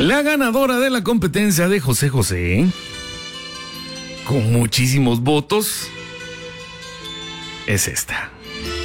La ganadora de la competencia de José José, con muchísimos votos, es esta.